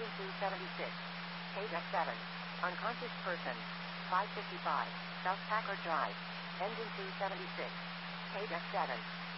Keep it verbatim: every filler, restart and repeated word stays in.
two seventy-six. K F seven. Unconscious person. five fifty-five. South Packard Drive. Engine two seventy-six. K F seven.